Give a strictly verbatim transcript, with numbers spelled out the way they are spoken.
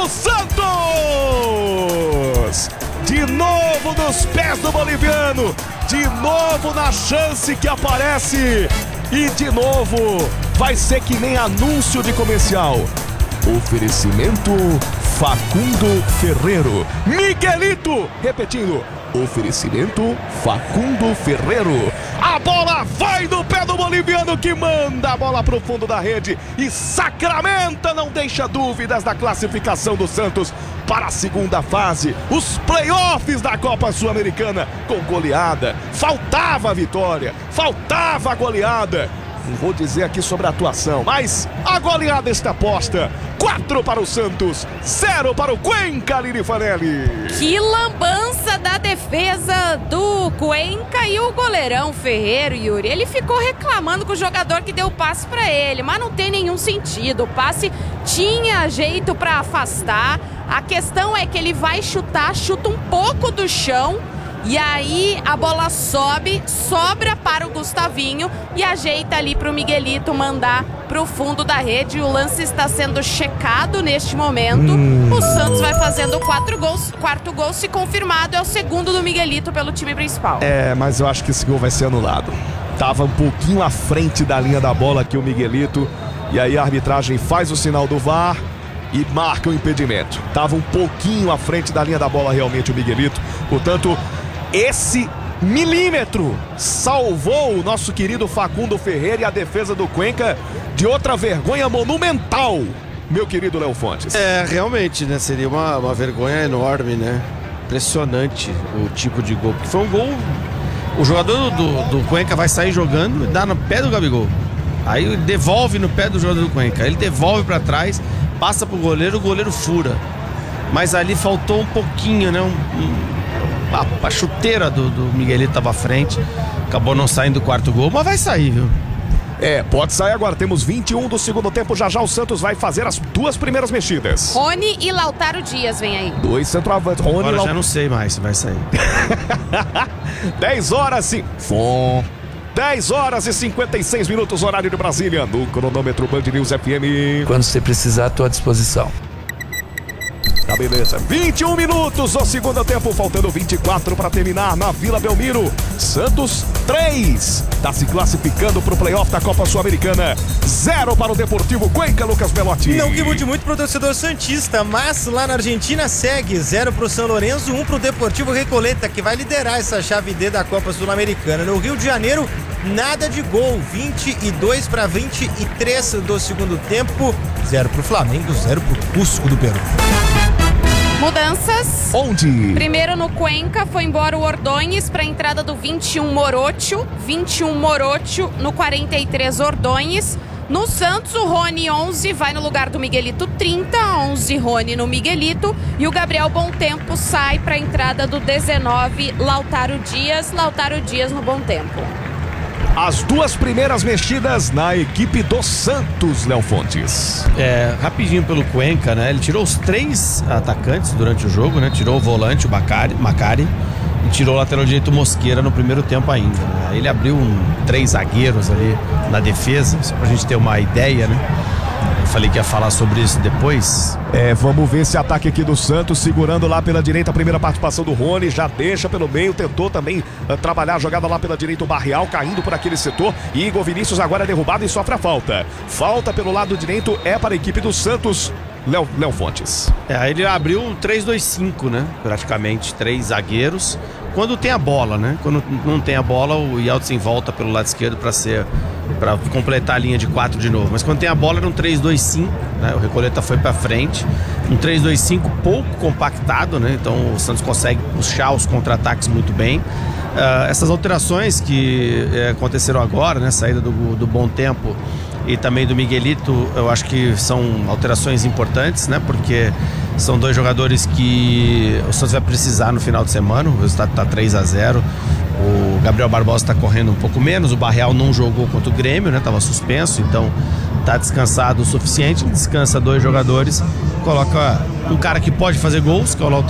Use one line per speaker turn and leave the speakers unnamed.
do Santos! De novo nos pés do boliviano, de novo na chance que aparece e de novo vai ser que nem anúncio de comercial. Oferecimento Facundo Ferreiro. Miguelito, repetindo, oferecimento Facundo Ferreiro. A bola vai no pé do boliviano que manda a bola pro fundo da rede e sacramenta, não deixa dúvidas da classificação do Santos para a segunda fase, os playoffs da Copa Sul-Americana com goleada. Faltava a vitória, faltava a goleada. Não vou dizer aqui sobre a atuação, mas a goleada está posta. Quatro para o Santos, zero para o Cuenca, Lili Fanelli.
Que lambança da defesa do Cuenca e o goleirão Ferreiro, Yuri. Ele ficou reclamando com o jogador que deu o passe para ele, mas não tem nenhum sentido. O passe tinha jeito para afastar. A questão é que ele vai chutar, chuta um pouco do chão. E aí a bola sobe, sobra para o Gustavinho e ajeita ali para o Miguelito mandar para o fundo da rede. O lance está sendo checado neste momento. Hum. O Santos vai fazendo quatro gols. Quarto gol, se confirmado, é o segundo do Miguelito pelo time principal.
É, mas eu acho que esse gol vai ser anulado. Tava um pouquinho à frente da linha da bola aqui o Miguelito. E aí a arbitragem faz o sinal do V A R e marca o impedimento. Tava um pouquinho à frente da linha da bola realmente o Miguelito. Portanto, esse milímetro salvou o nosso querido Facundo Ferreira e a defesa do Cuenca de outra vergonha monumental, meu querido Léo Fontes.
É, realmente, né? Seria uma, uma vergonha enorme, né? Impressionante o tipo de gol. Porque foi um gol... O jogador do, do Cuenca vai sair jogando e dá no pé do Gabigol. Aí ele devolve no pé do jogador do Cuenca. Ele devolve pra trás, passa pro goleiro, o goleiro fura. Mas ali faltou um pouquinho, né? Um... um A, a chuteira do, do Miguelito estava à frente, acabou não saindo do quarto gol, mas vai sair, viu?
É, pode sair agora, temos vinte e um do segundo tempo, já já o Santos vai fazer as duas primeiras mexidas.
Rony e Lautaro Dias vem aí.
Dois centroavantes, Rony
Agora
e Lautaro.
Já não sei mais se vai sair.
dez horas e... Fom. dez horas e cinquenta e seis minutos, horário de Brasília, no cronômetro Band News F M.
Quando você precisar, estou à disposição.
Tá, beleza. vinte e um minutos o segundo tempo, faltando vinte e quatro para terminar na Vila Belmiro. Santos três, tá se classificando pro playoff da Copa Sul-Americana. zero para o Deportivo Cuenca, Lucas Belotti.
Não que mude muito pro torcedor santista, mas lá na Argentina segue zero pro São Lourenço, um pro Deportivo Recoleta, que vai liderar essa chave D da Copa Sul-Americana. No Rio de Janeiro, nada de gol, vinte e dois para vinte e três do segundo tempo. zero pro Flamengo, zero pro Cusco do Peru.
Mudanças.
Onde?
Primeiro no Cuenca foi embora o Ordonhes para a entrada do vinte e um Morocho. vinte e um Morocho no quarenta e três Ordonhes. No Santos o Rony onze vai no lugar do Miguelito trinta. onze Rony no Miguelito. E o Gabriel Bom Tempo sai para a entrada do dezenove Lautaro Dias. Lautaro Dias no Bom Tempo.
As duas primeiras mexidas na equipe do Santos, Léo Fontes.
É, rapidinho pelo Cuenca, né? Ele tirou os três atacantes durante o jogo, né? Tirou o volante, o Macari, Macari e tirou o lateral direito Mosqueira no primeiro tempo ainda, né? Ele abriu um, três zagueiros ali na defesa, só pra gente ter uma ideia, né? Eu falei que ia falar sobre isso depois.
É, vamos ver esse ataque aqui do Santos, segurando lá pela direita a primeira participação do Rony, já deixa pelo meio, tentou também uh, trabalhar a jogada lá pela direita o Barreal, caindo por aquele setor, e Igor Vinícius agora é derrubado e sofre a falta. Falta pelo lado direito é para a equipe do Santos, Léo, Léo Fontes.
É, aí ele abriu um três dois cinco, né? Praticamente, três zagueiros. Quando tem a bola, né? Quando não tem a bola, o Yeltsin volta pelo lado esquerdo para ser para completar a linha de quatro de novo. Mas quando tem a bola era um três dois cinco, né? O Recoleta foi para frente. Um três dois cinco pouco compactado, né? Então o Santos consegue puxar os contra-ataques muito bem. Uh, essas alterações que eh, aconteceram agora, né? Saída do, do Bom Tempo e também do Miguelito, eu acho que são alterações importantes, né? Porque são dois jogadores que o Santos vai precisar no final de semana. O resultado está três a zero. O Gabriel Barbosa está correndo um pouco menos. O Barreal não jogou contra o Grêmio, né? Estava suspenso, então está descansado o suficiente. Descansa dois jogadores, coloca um cara que pode fazer gols, que é o Lautaro